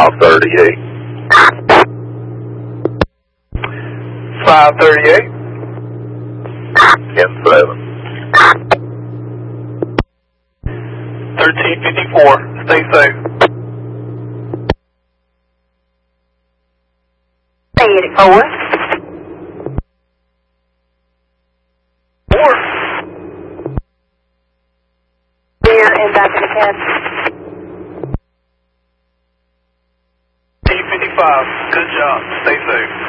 538. 538. 10-7. 1354. Stay safe. 84. 4. Clear and back in the cab. 1355. Good job. Stay safe.